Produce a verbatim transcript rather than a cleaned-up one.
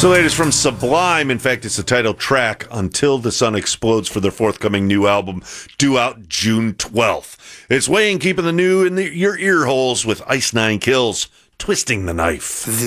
So latest from Sublime. In fact, it's the title track, Until the Sun Explodes, for their forthcoming new album, due out June twelfth. It's Wayne keeping the new in the, your ear holes with Ice Nine Kills, Twisting the Knife.